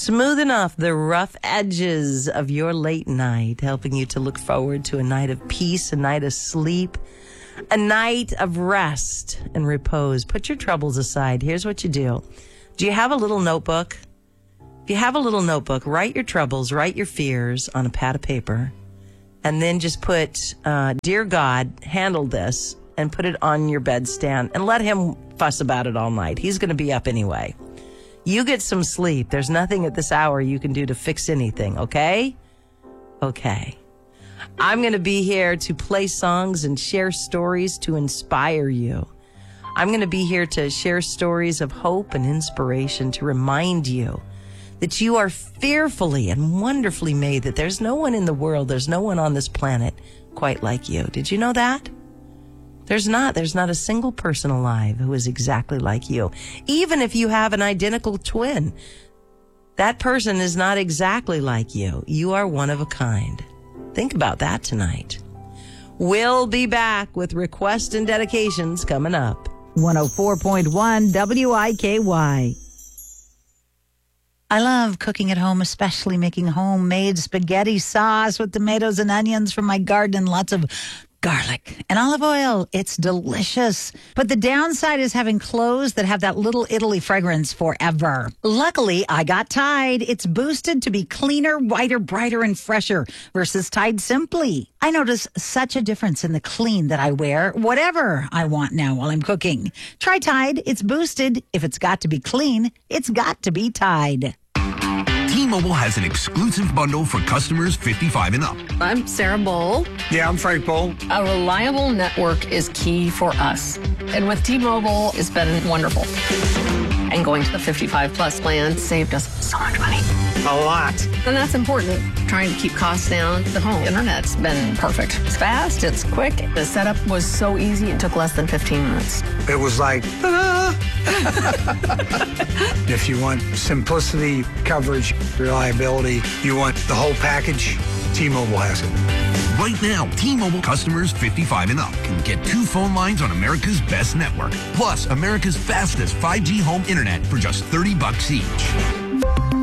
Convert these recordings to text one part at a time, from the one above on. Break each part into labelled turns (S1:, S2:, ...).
S1: smoothing off the rough edges of your late night, helping you to look forward to a night of peace, a night of sleep, a night of rest and repose. Put your troubles aside. Here's what you do. Do you have a little notebook? If you have a little notebook, write your troubles, write your fears on a pad of paper, and then just put, Dear God, handle this, and put it on your bedstand and let him fuss about it all night. He's going to be up anyway. You get some sleep. There's nothing at this hour you can do to fix anything, okay? Okay. I'm going to be here to play songs and share stories to inspire you. I'm going to be here to share stories of hope and inspiration to remind you that you are fearfully and wonderfully made, that there's no one in the world, there's no one on this planet quite like you. Did you know that? There's not a single person alive who is exactly like you. Even if you have an identical twin, that person is not exactly like you. You are one of a kind. Think about that tonight. We'll be back with requests and dedications coming up.
S2: 104.1 WIKY. I love cooking at home, especially making homemade spaghetti sauce with tomatoes and onions from my garden and lots of garlic and olive oil. It's delicious. But the downside is having clothes that have that little Italy fragrance forever. Luckily, I got Tide. It's boosted to be cleaner, whiter, brighter, and fresher versus Tide Simply. I notice such a difference in the clean that I wear, whatever I want now while I'm cooking. Try Tide. It's boosted. If it's got to be clean, it's got to be Tide.
S3: T-Mobile has an exclusive bundle for customers 55 and up.
S4: I'm Sarah Bowl.
S5: Yeah, I'm Frank Bowl.
S4: A reliable network is key for us. And with T-Mobile, it's been wonderful. And going to the 55 plus plan saved us so much money.
S5: A lot.
S4: And that's important. Trying to keep costs down. The home internet's been perfect. It's fast, it's quick. The setup was so easy, it took less than 15 minutes.
S5: It was like, If you want simplicity, coverage, reliability, you want the whole package, T-Mobile has it.
S3: Right now, T-Mobile customers 55 and up can get 2 phone lines on America's best network, plus America's fastest 5G home internet for just $30 each.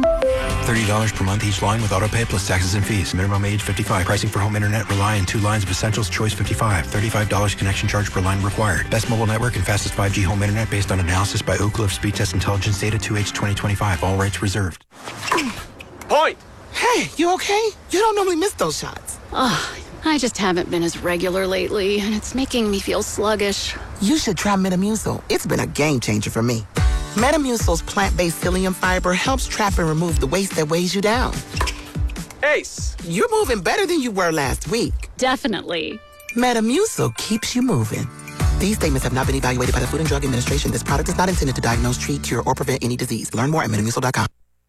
S6: $30 per month each line with autopay plus taxes and fees. Minimum age 55. Pricing for home internet rely on 2 lines of essentials. Choice 55. $35 connection charge per line required. Best mobile network and fastest 5G home internet based on analysis by Ookla of Speed Test Intelligence Data 2H 2025. All rights reserved.
S5: Point!
S7: Hey, you okay? You don't normally miss those shots.
S8: I just haven't been as regular lately, and it's making me feel sluggish.
S7: You should try Metamucil. It's been a game changer for me. Metamucil's plant-based psyllium fiber helps trap and remove the waste that weighs you down.
S5: Ace!
S7: You're moving better than you were last week.
S8: Definitely.
S7: Metamucil keeps you moving. These statements have not been evaluated by the Food and Drug Administration. This product is not intended to diagnose, treat, cure, or prevent any disease. Learn more at metamucil.com.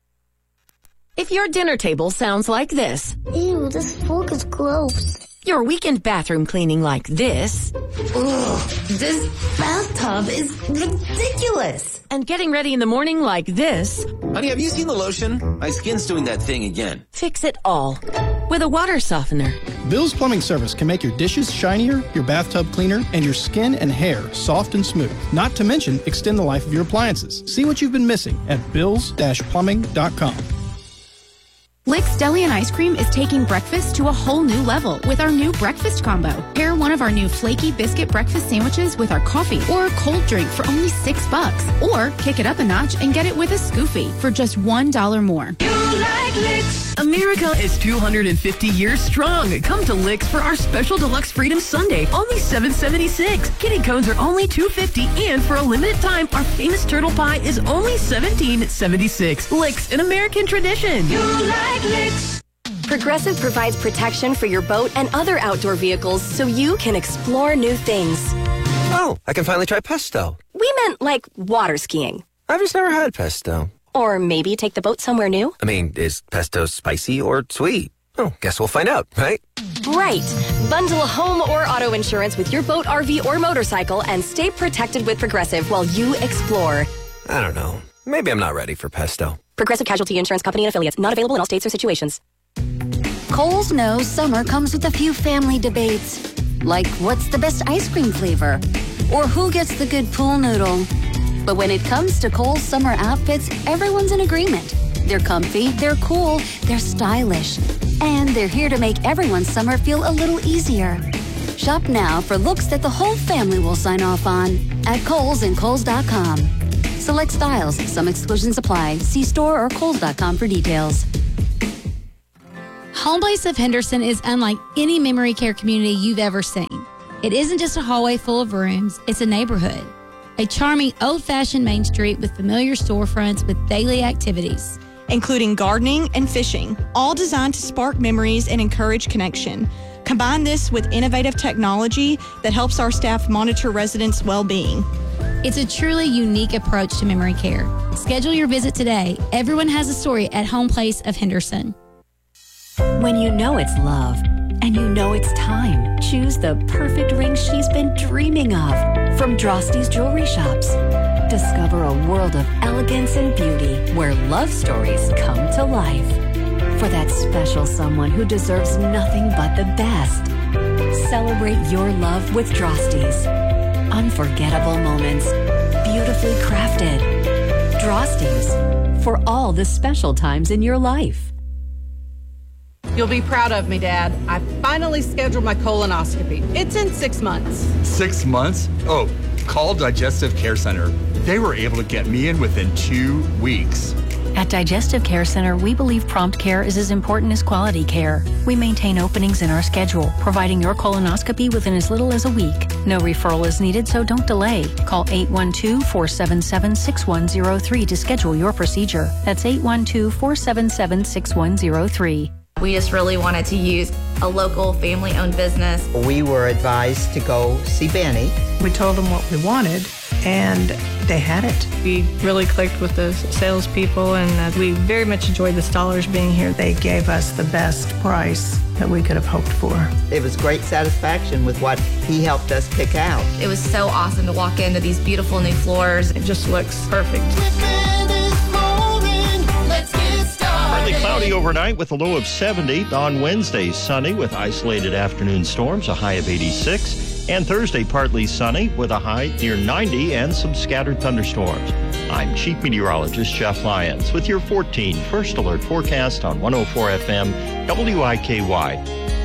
S9: If your dinner table sounds like this.
S10: Ew, this fork is gross.
S9: Your weekend bathroom cleaning like this.
S10: Ugh, this bathtub is ridiculous.
S9: And getting ready in the morning like this.
S11: Honey, have you seen the lotion? My skin's doing that thing again.
S9: Fix it all with a water softener.
S12: Bill's Plumbing Service can make your dishes shinier, your bathtub cleaner, and your skin and hair soft and smooth. Not to mention, extend the life of your appliances. See what you've been missing at bills-plumbing.com.
S13: Lick's Deli and Ice Cream is taking breakfast to a whole new level with our new breakfast combo. Pair one of our new flaky biscuit breakfast sandwiches with our coffee or a cold drink for only $6. Or kick it up a notch and get it with a Scoofy for just $1 more.
S9: You like Licks. America is 250 years strong. Come to Licks for our special deluxe Freedom Sunday, only $7.76. Kitty cones are only $2.50, and for a limited time, our famous turtle pie is only $17.76. Licks, an American tradition. You like Licks.
S14: Progressive provides protection for your boat and other outdoor vehicles so you can explore new things.
S11: Oh, I can finally try pesto.
S14: We meant like water skiing.
S11: I've just never had pesto.
S14: Or maybe take the boat somewhere new.
S11: I mean, is pesto spicy or sweet? Oh, guess we'll find out, right?
S14: Right. Bundle home or auto insurance with your boat, RV, or motorcycle and stay protected with Progressive while you explore.
S11: I don't know. Maybe I'm not ready for pesto.
S14: Progressive Casualty Insurance Company and Affiliates. Not available in all states or situations.
S15: Kohl's knows summer comes with a few family debates. Like, what's the best ice cream flavor? Or who gets the good pool noodle? But when it comes to Kohl's summer outfits, everyone's in agreement. They're comfy, they're cool, they're stylish. And they're here to make everyone's summer feel a little easier. Shop now for looks that the whole family will sign off on at Kohl's and Kohl's.com. Select styles. Some exclusions apply. See store or Kohl's.com for details.
S16: Home Place of Henderson is unlike any memory care community you've ever seen. It isn't just a hallway full of rooms, it's a neighborhood. A charming, old-fashioned main street with familiar storefronts with daily activities,
S17: including gardening and fishing, all designed to spark memories and encourage connection. Combine this with innovative technology that helps our staff monitor residents' well-being.
S16: It's a truly unique approach to memory care. Schedule your visit today. Everyone has a story at Home Place of Henderson.
S18: When you know it's love and you know it's time, choose the perfect ring she's been dreaming of from Drosty's Jewelry Shops. Discover a world of elegance and beauty where love stories come to life. For that special someone who deserves nothing but the best. Celebrate your love with Drosty's. Unforgettable moments, beautifully crafted. Drosty's, for all the special times in your life.
S19: You'll be proud of me, Dad. I finally scheduled my colonoscopy. It's in 6 months.
S20: 6 months? Oh, call Digestive Care Center. They were able to get me in within 2 weeks.
S18: At Digestive Care Center, we believe prompt care is as important as quality care. We maintain openings in our schedule, providing your colonoscopy within as little as a week. No referral is needed, so don't delay. Call 812-477-6103 to schedule your procedure. That's 812-477-6103.
S21: We just really wanted to use a local family-owned business.
S22: We were advised to go see Benny.
S23: We told them what we wanted, and they had it.
S24: We really clicked with the salespeople, and we very much enjoyed the Stollers being here.
S23: They gave us the best price that we could have hoped for.
S22: It was great satisfaction with what he helped us pick out.
S21: It was so awesome to walk into these beautiful new floors.
S24: It just looks perfect.
S25: Partly cloudy overnight with a low of 70. On Wednesday, sunny with isolated afternoon storms, a high of 86. And Thursday, partly sunny with a high near 90 and some scattered thunderstorms. I'm Chief Meteorologist Jeff Lyons with your 14 First Alert forecast on 104 FM WIKY.